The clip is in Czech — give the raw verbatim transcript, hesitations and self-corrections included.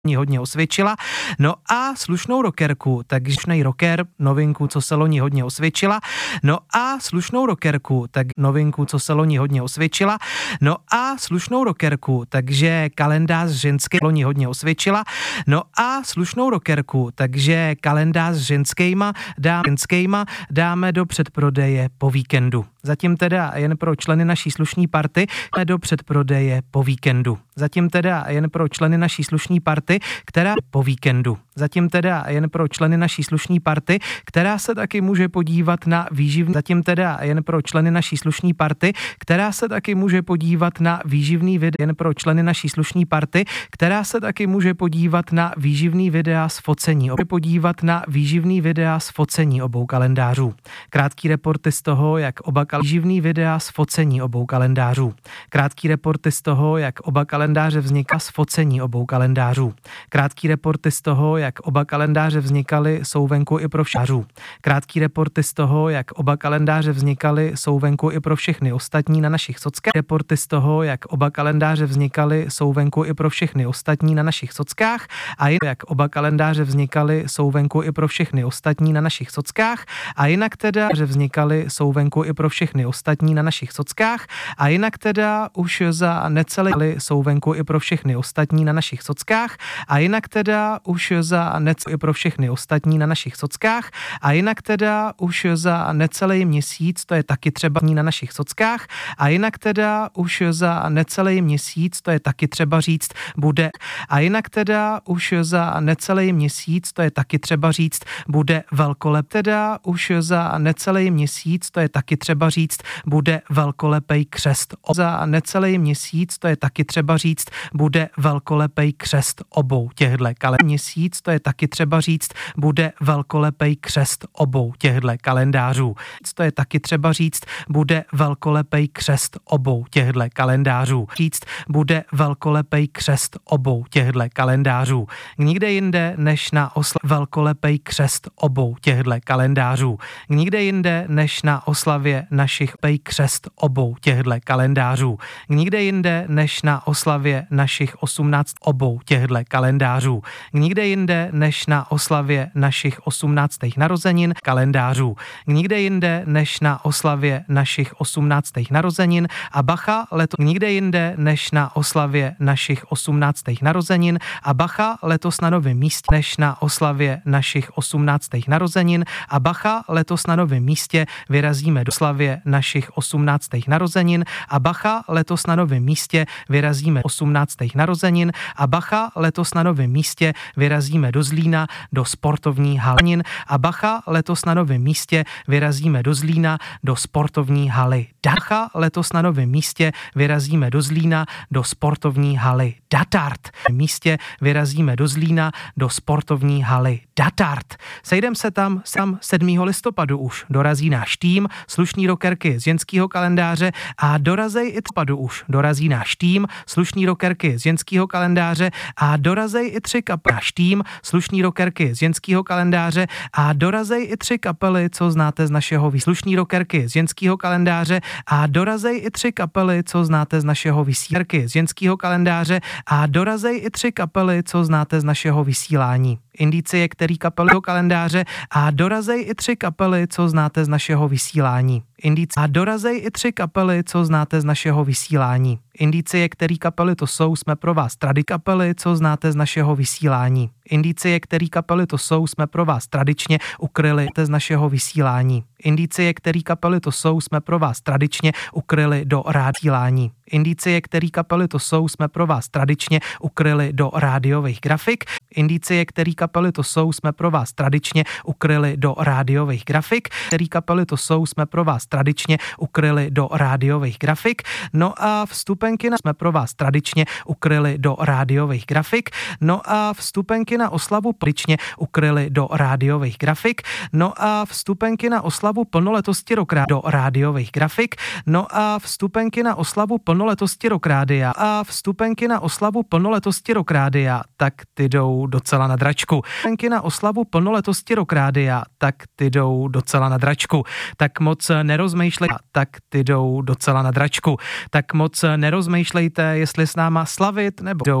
hodně osvědčila. No a slušnou rockerku, takže slušnej rocker, novinku, co se loni hodně osvědčila. No a slušnou rockerku, tak novinku, co se loni hodně osvědčila. No a slušnou rockerku, takže kalendář ženské loni hodně osvědčila. No a slušnou rockerku, takže kalendář ženskýma, dá, ženskýma dáme do předprodeje po víkendu. Zatím teda jen pro členy naší slušní party do předprodeje po víkendu. Zatím teda jen pro členy naší slušní party, která po víkendu. Zatím teda jen pro členy naší slušní party, která se taky může podívat na výživný. Zatím teda jen pro členy naší slušní party, která se taky může podívat na výživný video. Jen pro členy naší slušní party, která se taky může podívat na výživný videa z focení. Může podívat na výživný videa z focení obou kalendářů. Krátký reporty z toho, jak oba kal- výživný videa z focení obou kalendářů. Krátký reporty z toho, jak oba kalendáře vzniká z focení obou kalendářů. Krátký reporty z toho, jak oba kalendáře vznikaly, jsou venku i pro všářů. Krátký reporty z toho, jak oba kalendáře vznikaly, jsou venku i pro všechny ostatní na našich sockách. Reporty z toho, jak oba kalendáře vznikaly, jsou venku i pro všechny ostatní na našich sockách. A jinak, jak oba kalendáře vznikaly, jsou venku i pro všechny ostatní na našich sockách. A jinak teda, že vznikaly, jsou venku i pro všechny ostatní na našich sockách. A jinak teda už za necelý jsou venku i pro všechny ostatní na našich sockách. A jinak teda už za necelý i pro všechny ostatní na našich sockách. A jinak teda už za necelý měsíc, to je taky třeba na našich sockách. A jinak teda už za necelý měsíc, to je taky třeba říct, bude. A jinak teda už za necelý měsíc, to je taky třeba říct, bude velkolep. Teda už za necelý měsíc, to je taky třeba říct, bude velkolepej křest. Za necelý měsíc, to je taky třeba říct, bude velkolepej křest obou těchto kalendářů. Měsíc, to je taky třeba říct, bude velkolepej křest obou těchto kalendářů. To je taky třeba říct, bude velkolepej křest obou těchto kalendářů. Říct, bude velkolepej křest obou těchto kalendářů. Nikde jinde než na oslavě velkolepej křest obou těchto kalendářů. Nikde jinde než na oslavě našich pej křest obou těchto kalendářů. Nikde jinde než na oslavě našich osmnáct obou těchto kalendářů. Nikde jinde než na oslavě našich osmnáctých narozenin kalendářů. Nikde jinde než na oslavě našich osmnáctých narozenin a bacha letos nikde jinde než na oslavě našich osmnáctých narozenin a bacha letos na novém místě než na oslavě našich osmnáctých narozenin a bacha letos na novém místě vyrazíme do oslavě našich osmnáctých narozenin a bacha letos na novém místě vyrazíme osmnáctých narozenin a bacha letos na novém místě vyrazíme do Zlína do sportovní haly a bacha letos na novém místě vyrazíme do Zlína do sportovní haly Dacha letos na novém místě vyrazíme do Zlína do sportovní haly Datart. V místě vyrazíme do Zlína do sportovní haly Datart. Sejdem se tam sam sedmého listopadu už. Dorazí náš tým, slušný rockerky z ženského kalendáře a dorazej i tři už. Dorazí náš tým, slušný rockerky z ženského kalendáře a dorazej i tři kapely. Náš tým, slušný rockerky z ženského kalendáře a dorazej i tři kapely, co znáte z našeho vysílání. Slušný rockerky z ženského kalendáře a dorazej i tři kapely, co znáte z našeho vysílání. Z ženského kalendáře a dorazej i tři kapely, co znáte z našeho vysílání. Indicie, který kapely do kalendáře a dorazej i tři kapely, co znáte z našeho vysílání. Indicie a dorazej i tři kapely, co znáte z našeho vysílání. Indicie, který kapely to jsou, jsme pro vás tradi kapely, co znáte z našeho vysílání. Indicie, který kapely to jsou, jsme pro vás tradičně ukryli z našeho vysílání. Indicie, který kapely to jsou, jsme pro vás tradičně ukryli do rádiových. Indicie, který kapely to jsou, jsme pro vás tradičně ukryli do rádiových grafik. Indicie, který kapely to jsou, jsme pro vás tradičně ukryli do rádiových grafik. Který kapely to jsou, jsme pro vás tradičně ukryli do rádiových grafik. No a vstupenky na jsme pro vás tradičně ukryli do rádiových grafik. No a vstupenky na oslavu tradičně ukryli do rádiových grafik. No a vstupenky na oslavu plnoletosti Rockrádia do rádiových grafik. No a vstupenky na oslavu plnoletosti Rockrádia a vstupenky na oslavu plnoletosti Rockrádia, tak ty jdou docela na dračku. Vstupenky na oslavu plnoletosti Rockrádia, tak ty jdou docela na dračku. Tak moc nerozmýšlej, tak ty jdou docela na dračku. Tak moc nerozmýšlejte, jestli s náma slavit nebo jdou